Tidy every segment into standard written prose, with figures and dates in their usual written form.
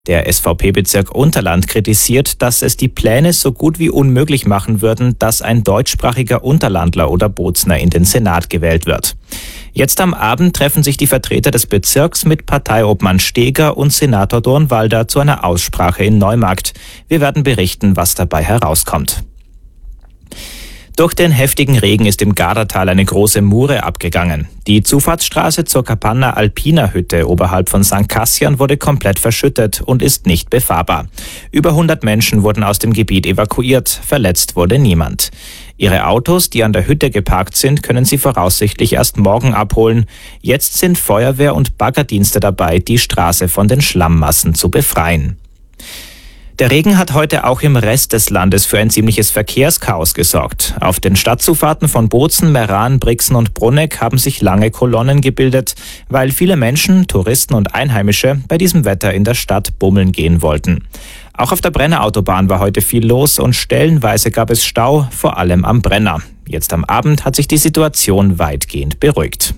Der SVP-Bezirk Unterland kritisiert, dass es die Pläne so gut wie unmöglich machen würden, dass ein deutschsprachiger Unterlandler oder Bozner in den Senat gewählt wird. Jetzt am Abend treffen sich die Vertreter des Bezirks mit Parteiobmann Steger und Senator Dornwalder zu einer Aussprache in Neumarkt. Wir werden berichten, was dabei herauskommt. Durch den heftigen Regen ist im Gardatal eine große Mure abgegangen. Die Zufahrtsstraße zur Capanna Alpina Hütte oberhalb von St. Kassian wurde komplett verschüttet und ist nicht befahrbar. Über 100 Menschen wurden aus dem Gebiet evakuiert, verletzt wurde niemand. Ihre Autos, die an der Hütte geparkt sind, können sie voraussichtlich erst morgen abholen. Jetzt sind Feuerwehr- und Baggerdienste dabei, die Straße von den Schlammmassen zu befreien. Der Regen hat heute auch im Rest des Landes für ein ziemliches Verkehrschaos gesorgt. Auf den Stadtzufahrten von Bozen, Meran, Brixen und Bruneck haben sich lange Kolonnen gebildet, weil viele Menschen, Touristen und Einheimische bei diesem Wetter in der Stadt bummeln gehen wollten. Auch auf der Brennerautobahn war heute viel los und stellenweise gab es Stau, vor allem am Brenner. Jetzt am Abend hat sich die Situation weitgehend beruhigt.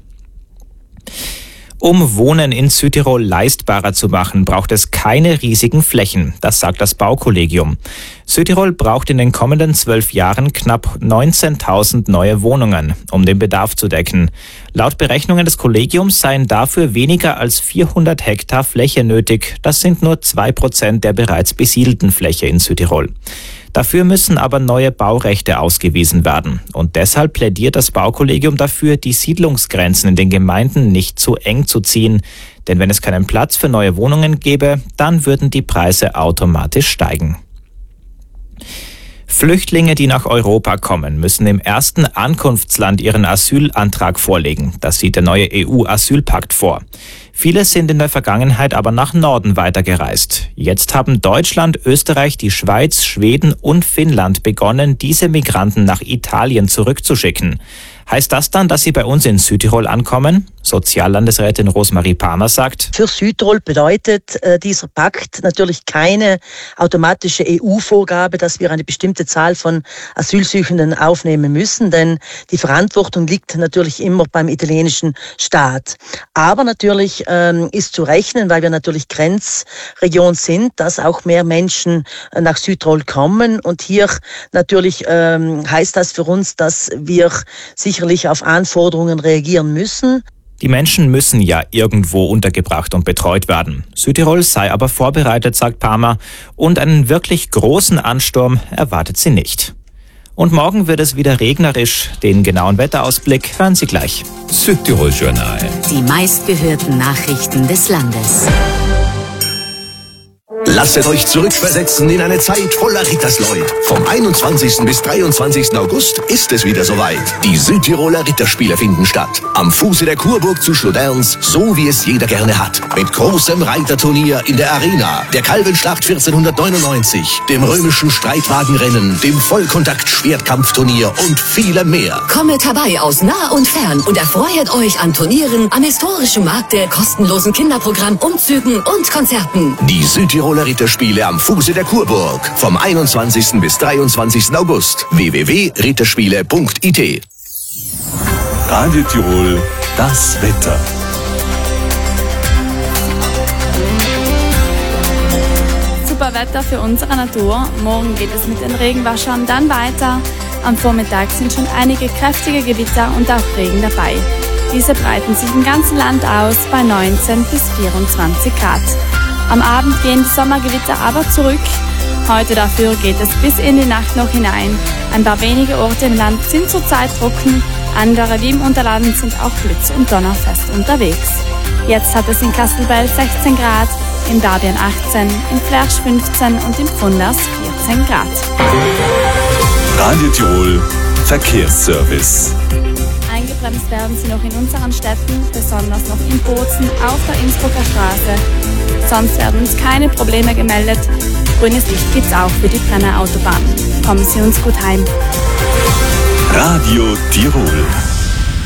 Um Wohnen in Südtirol leistbarer zu machen, braucht es keine riesigen Flächen. Das sagt das Baukollegium. Südtirol braucht in den kommenden 12 Jahren knapp 19.000 neue Wohnungen, um den Bedarf zu decken. Laut Berechnungen des Kollegiums seien dafür weniger als 400 Hektar Fläche nötig. Das sind nur 2% der bereits besiedelten Fläche in Südtirol. Dafür müssen aber neue Baurechte ausgewiesen werden. Und deshalb plädiert das Baukollegium dafür, die Siedlungsgrenzen in den Gemeinden nicht zu eng zu ziehen. Denn wenn es keinen Platz für neue Wohnungen gäbe, dann würden die Preise automatisch steigen. Flüchtlinge, die nach Europa kommen, müssen im ersten Ankunftsland ihren Asylantrag vorlegen. Das sieht der neue EU-Asylpakt vor. Viele sind in der Vergangenheit aber nach Norden weitergereist. Jetzt haben Deutschland, Österreich, die Schweiz, Schweden und Finnland begonnen, diese Migranten nach Italien zurückzuschicken. Heißt das dann, dass sie bei uns in Südtirol ankommen? Soziallandesrätin Rosmarie Palmer sagt: Für Südtirol bedeutet dieser Pakt natürlich keine automatische EU-Vorgabe, dass wir eine bestimmte Zahl von Asylsuchenden aufnehmen müssen, denn die Verantwortung liegt natürlich immer beim italienischen Staat. Aber natürlich ist zu rechnen, weil wir natürlich Grenzregion sind, dass auch mehr Menschen nach Südtirol kommen. Und hier natürlich heißt das für uns, dass wir sicherlich auf Anforderungen reagieren müssen. Die Menschen müssen ja irgendwo untergebracht und betreut werden. Südtirol sei aber vorbereitet, sagt Palmer, und einen wirklich großen Ansturm erwartet sie nicht. Und morgen wird es wieder regnerisch. Den genauen Wetterausblick hören Sie gleich. Südtirol-Journal. Die meistgehörten Nachrichten des Landes. Lasset euch zurückversetzen in eine Zeit voller Rittersleut. Vom 21. bis 23. August ist es wieder soweit. Die Südtiroler Ritterspiele finden statt. Am Fuße der Kurburg zu Schloderns, so wie es jeder gerne hat. Mit großem Reiterturnier in der Arena, der Kalbenschlacht 1499, dem römischen Streitwagenrennen, dem Vollkontakt-Schwertkampfturnier und vielem mehr. Kommet herbei aus nah und fern und erfreut euch an Turnieren, am historischen Markte, kostenlosen Kinderprogramm, Umzügen und Konzerten. Die Südtiroler Ritterspiele am Fuße der Kurburg. Vom 21. bis 23. August. www.ritterspiele.it. Radio Tirol, das Wetter. Super Wetter für unsere Natur. Morgen geht es mit den Regenwaschern dann weiter. Am Vormittag sind schon einige kräftige Gewitter und auch Regen dabei. Diese breiten sich im ganzen Land aus bei 19 bis 24 Grad. Am Abend gehen die Sommergewitter aber zurück. Heute dafür geht es bis in die Nacht noch hinein. Ein paar wenige Orte im Land sind zurzeit trocken, andere wie im Unterland sind auch Blitz- und Donnerfest unterwegs. Jetzt hat es in Kastelbell 16 Grad, in Dardian 18, in Flersch 15 und in Pfunders 14 Grad. Radio Tirol, Verkehrsservice. Eingebremst werden sie noch in unseren Städten, besonders noch in Bozen auf der Innsbrucker Straße. Sonst werden uns keine Probleme gemeldet. Grünes Licht gibt's auch für die Brennerautobahn. Kommen Sie uns gut heim. Radio Tirol.